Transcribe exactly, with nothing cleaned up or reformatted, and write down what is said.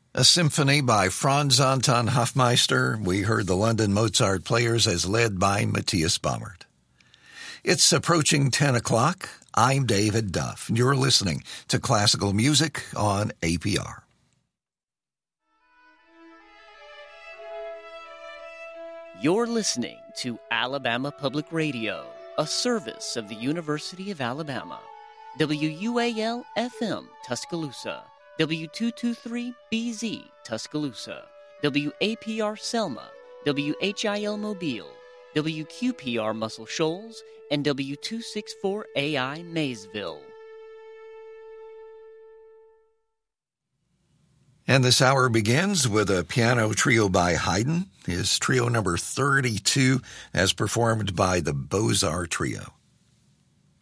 A symphony by Franz Anton Hofmeister. We heard the London Mozart Players as led by Matthias Baumert. It's approaching ten o'clock. I'm David Duff. You're listening to Classical Music on A P R. You're listening to Alabama Public Radio, a service of the University of Alabama. W U A L F M, Tuscaloosa. W two twenty-three B Z, Tuscaloosa. W A P R Selma. W H I L Mobile. W Q P R Muscle Shoals. And W two sixty-four A I Maysville. And this hour begins with a piano trio by Haydn, his trio number thirty-two, as performed by the Beaux-Arts Trio.